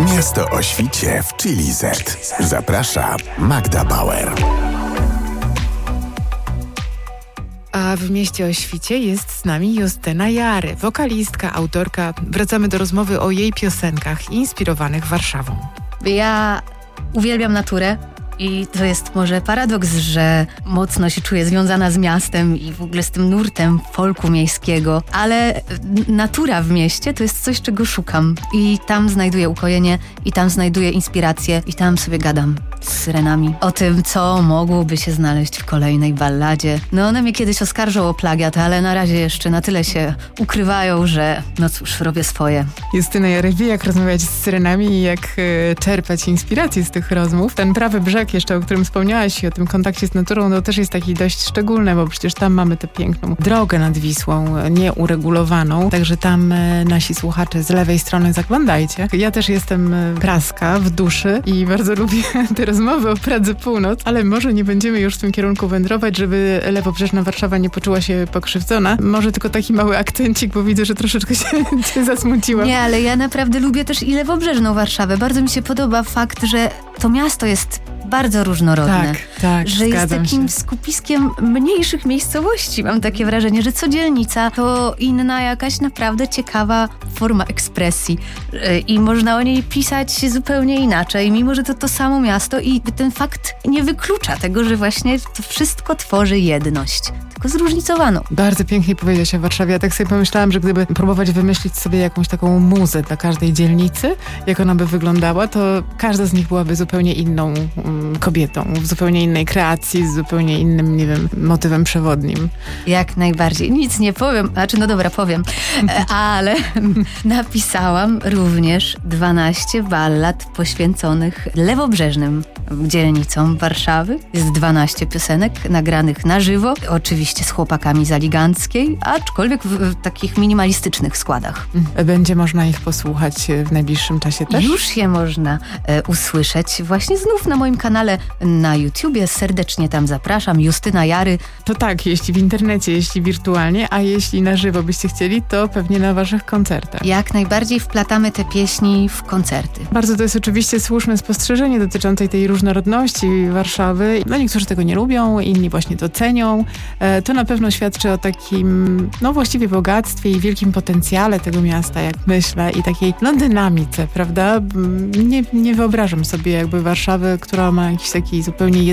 Miasto o świcie w Chili Z. Zaprasza Magda Bauer. A w Mieście o świcie jest z nami Justyna Jary, wokalistka, autorka. Wracamy do rozmowy o jej piosenkach inspirowanych Warszawą. Ja uwielbiam naturę i to jest może paradoks, że mocno się czuję związana z miastem i w ogóle z tym nurtem folku miejskiego, ale natura w mieście to jest coś, czego szukam i tam znajduję ukojenie i tam znajduję inspirację i tam sobie gadam z syrenami o tym, co mogłoby się znaleźć w kolejnej balladzie. No one mnie kiedyś oskarżą o plagiat, ale na razie jeszcze na tyle się ukrywają, że no cóż, robię swoje. Justyna Jara wie, jak rozmawiać z syrenami i jak czerpać inspirację z tych rozmów. Ten prawy brzeg jeszcze, o którym wspomniałaś, i o tym kontakcie z naturą, no też jest taki dość szczególny, bo przecież tam mamy tę piękną drogę nad Wisłą, nieuregulowaną, także tam nasi słuchacze z lewej strony zaglądajcie. Ja też jestem praska w duszy i bardzo lubię te rozmowy o Pradze Północ, ale może nie będziemy już w tym kierunku wędrować, żeby lewobrzeżna Warszawa nie poczuła się pokrzywdzona. Może tylko taki mały akcencik, bo widzę, że troszeczkę się zasmuciła. Nie, ale ja naprawdę lubię też i lewobrzeżną Warszawę. Bardzo mi się podoba fakt, że to miasto jest bardzo różnorodne. Tak, że jest takim skupiskiem mniejszych miejscowości. Mam takie wrażenie, że co dzielnica to inna jakaś naprawdę ciekawa forma ekspresji i można o niej pisać zupełnie inaczej, mimo że to samo miasto i ten fakt nie wyklucza tego, że właśnie to wszystko tworzy jedność. Tylko zróżnicowaną. Bardzo pięknie powiedziałaś o Warszawie. Ja tak sobie pomyślałam, że gdyby próbować wymyślić sobie jakąś taką muzę dla każdej dzielnicy, jak ona by wyglądała, to każda z nich byłaby zupełnie inną kobietą, w zupełnie innej kreacji, z zupełnie innym, nie wiem, motywem przewodnim. Jak najbardziej. Nic nie powiem, no dobra, powiem, ale napisałam również 12 ballad poświęconych lewobrzeżnym dzielnicom Warszawy. Jest 12 piosenek nagranych na żywo, oczywiście z chłopakami z Aliganckiej, aczkolwiek w takich minimalistycznych składach. Będzie można ich posłuchać w najbliższym czasie też? Już je można usłyszeć właśnie znów na moim kanale na YouTubie. Serdecznie tam zapraszam. Justyna Jary. To tak, jeśli w internecie, jeśli wirtualnie, a jeśli na żywo byście chcieli, to pewnie na waszych koncertach. Jak najbardziej wplatamy te pieśni w koncerty. Bardzo to jest oczywiście słuszne spostrzeżenie dotyczące tej różnorodności Warszawy. No niektórzy tego nie lubią, inni właśnie to cenią. To na pewno świadczy o takim, no właściwie bogactwie i wielkim potencjale tego miasta, jak myślę, i takiej dynamice, prawda? Nie wyobrażam sobie jakby Warszawy, która ma jakiś taki zupełnie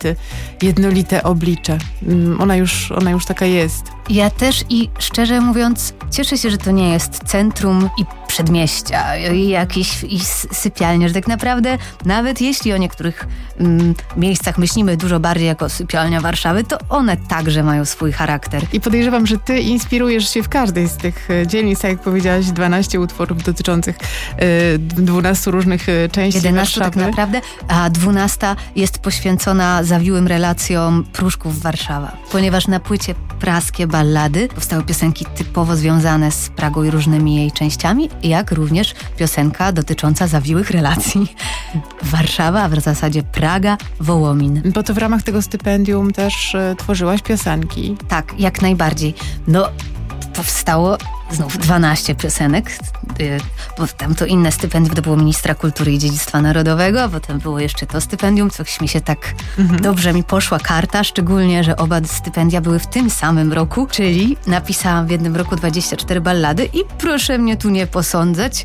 jednolite oblicze. Ona już taka jest. Ja też i szczerze mówiąc cieszę się, że to nie jest centrum i przedmieścia i jakieś sypialnie, że tak naprawdę nawet jeśli o niektórych miejscach myślimy dużo bardziej jako sypialnia Warszawy, to one także mają swój charakter. I podejrzewam, że ty inspirujesz się w każdej z tych dzielnic, jak powiedziałaś, 12 utworów dotyczących 12 różnych części 11 Warszawy. Tak naprawdę, a 12 jest poświęcona zawiłym relacjom Pruszków Warszawa. Ponieważ na płycie Praskie Ballady powstały piosenki typowo związane z Pragą i różnymi jej częściami, jak również piosenka dotycząca zawiłych relacji Warszawa, a w zasadzie Praga, Wołomin. Bo to w ramach tego stypendium też tworzyłaś piosenki. Tak, jak najbardziej. No, powstało znów 12 piosenek. Potem to inne stypendium, to było Ministra Kultury i Dziedzictwa Narodowego, potem było jeszcze to stypendium, coś mi się tak dobrze mi poszła karta, szczególnie, że oba stypendia były w tym samym roku, czyli napisałam w jednym roku 24 ballady i proszę mnie tu nie posądzać,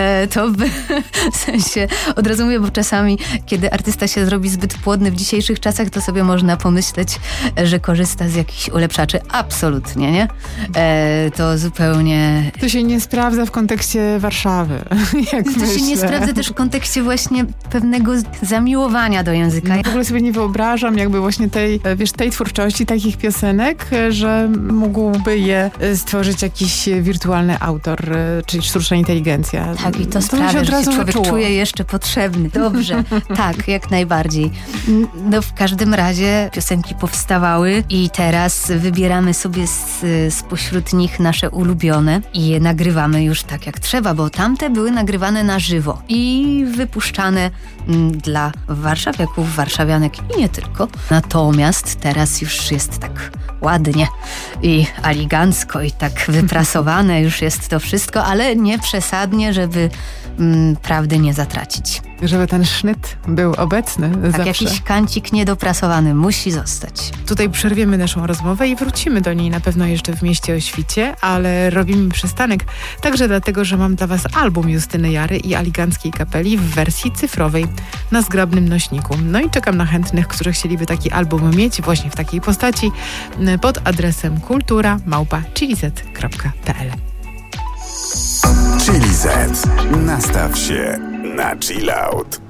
w sensie od razu mówię, bo czasami, kiedy artysta się zrobi zbyt płodny w dzisiejszych czasach, to sobie można pomyśleć, że korzysta z jakichś ulepszaczy. Absolutnie, nie? To zupełnie... To się nie sprawdza w kontekście Warszawy, jak myślę. To się nie sprawdza też w kontekście właśnie pewnego zamiłowania do języka. W ogóle sobie nie wyobrażam jakby właśnie tej twórczości, takich piosenek, że mógłby je stworzyć jakiś wirtualny autor, czyli sztuczna inteligencja. Tak, i to sprawia, że się człowiek czuje jeszcze potrzebny. Dobrze, tak, jak najbardziej. No w każdym razie piosenki powstawały i teraz wybieramy sobie spośród nich nasze ulubione i je nagrywamy już tak jak trzeba, bo tamte były nagrywane na żywo i wypuszczane dla warszawiaków, warszawianek i nie tylko. Natomiast teraz już jest tak ładnie i elegancko i tak wyprasowane już jest to wszystko, ale nie przesadnie, żeby prawdy nie zatracić. Żeby ten sznyt był obecny Tak, zawsze. jakiś kancik niedoprasowany musi zostać. Tutaj przerwiemy naszą rozmowę i wrócimy do niej na pewno jeszcze w mieście o świcie, ale robimy przystanek także dlatego, że mam dla Was album Justyny Jary i Aliganckiej Kapeli w wersji cyfrowej na zgrabnym nośniku. No i czekam na chętnych, którzy chcieliby taki album mieć właśnie w takiej postaci pod adresem kultura@chiliz.pl. Chili Z. Nastaw się na chill out.